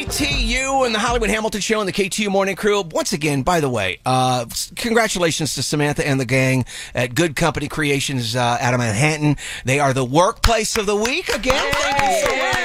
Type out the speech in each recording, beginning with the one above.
KTU and the Hollywood Hamilton Show and the KTU Morning Crew. Once again, by the way, congratulations to Samantha and the gang at Good Company Creations out of Manhattan. They are the workplace of the week again. Thank you so much.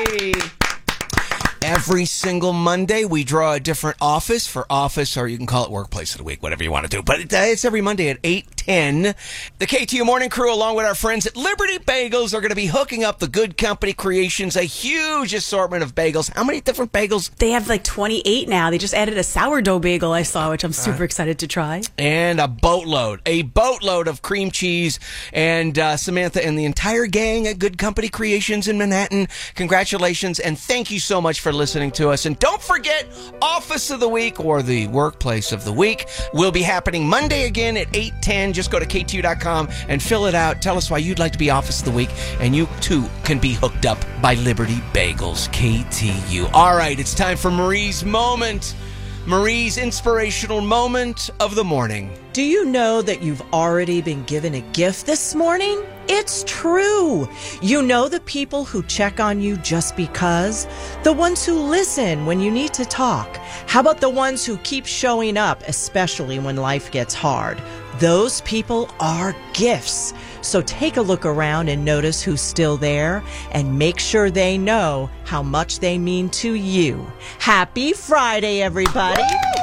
Every single Monday, we draw a different office for office, or you can call it workplace of the week, whatever you want to do. But it's every Monday at 8:10. The KTU Morning Crew, along with our friends at Liberty Bagels, are going to be hooking up the Good Company Creations, a huge assortment of bagels. How many different bagels? They have like 28 now. They just added a sourdough bagel I saw, which I'm super excited to try. And a boatload of cream cheese. And Samantha and the entire gang at Good Company Creations in Manhattan, congratulations, and thank you so much for listening to us. And don't forget, Office of the Week, or the Workplace of the Week, will be happening Monday again at 8:10. Just go to KTU.com and fill it out. Tell us why you'd like to be Office of the Week, and you too can be hooked up by Liberty Bagels. KTU. All right, it's time for Marie's Moment. Marie's inspirational moment of the morning. Do you know that you've already been given a gift this morning? It's true. You know the people who check on you just because? The ones who listen when you need to talk. How about the ones who keep showing up, especially when life gets hard? Those people are gifts. So take a look around and notice who's still there, and make sure they know how much they mean to you. Happy Friday, everybody. Woo!